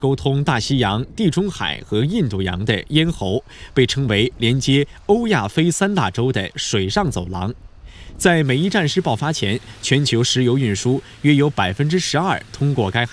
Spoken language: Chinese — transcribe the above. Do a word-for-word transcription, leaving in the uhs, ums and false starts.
沟通大西洋、地中海和印度洋的咽喉，被称为连接欧亚非三大洲的水上走廊。在美伊战事爆发前，全球石油运输约有百分之十二通过该海。